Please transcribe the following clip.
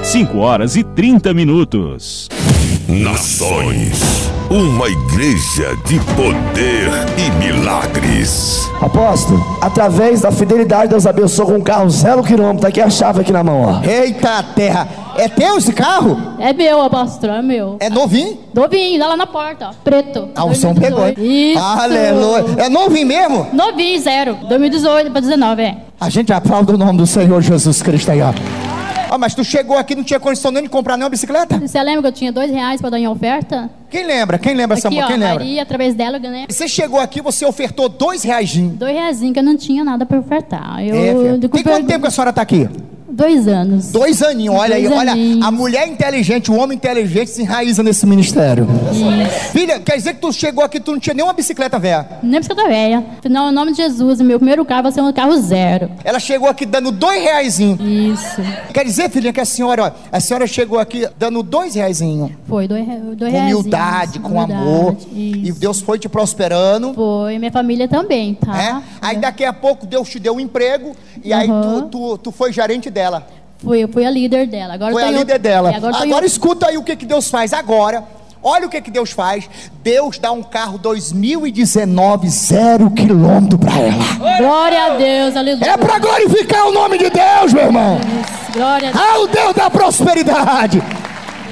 5h30. Nações, uma igreja de poder e milagres. Apóstolo, através da fidelidade, Deus abençoou com um carro 0 km. Tá aqui a chave aqui na mão, ó. Eita terra, é teu esse carro? É meu, apóstolo, é meu. É novinho? Novinho, lá na porta, ó, preto. Ah, o som pegou. Isso. Aleluia. É novinho mesmo? Novinho, 0. 2018 para 19, é. A gente aplaude o nome do Senhor Jesus Cristo aí, ó. Ah, mas tu chegou aqui, não tinha condição nem de comprar nenhuma bicicleta? Você lembra que eu tinha R$2 para dar em oferta? Quem lembra? Quem lembra essa Aqui, mulher? ó, Quem lembra? Maria, através dela eu ganhei. Você chegou aqui, você ofertou R$2. R$2 que eu não tinha nada para ofertar. Tem quanto tempo que a senhora está aqui? 2 anos. 2 aninhos, olha aí, olha, a mulher inteligente, o homem inteligente se enraiza nesse ministério. Isso. Filha, quer dizer que tu chegou aqui, tu não tinha nenhuma bicicleta velha? Nem bicicleta velha. Afinal, em nome de Jesus, o meu primeiro carro vai ser um carro 0. Ela chegou aqui dando R$2. Isso. Quer dizer, filhinha, que a senhora chegou aqui dando R$2. Foi, R$2. Com humildade, com amor. Isso. E Deus foi te prosperando. Foi, minha família também, tá? É? Aí daqui a pouco Deus te deu um emprego. E aí tu foi gerente dela. Eu fui a líder dela. Agora foi a líder dela. Agora escuta aí o que Deus faz agora. Olha o que Deus faz. Deus dá um carro 2019 0 km para ela. Glória a Deus, aleluia. É para glorificar o nome de Deus, meu irmão. Isso, glória a Deus. Ah, o Deus da prosperidade.